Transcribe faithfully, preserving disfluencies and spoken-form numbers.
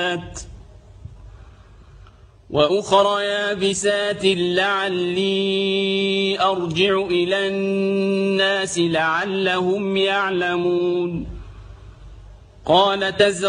رطبات وأخر يابسات لعلي أرجع إلى الناس لعلهم يعلمون قال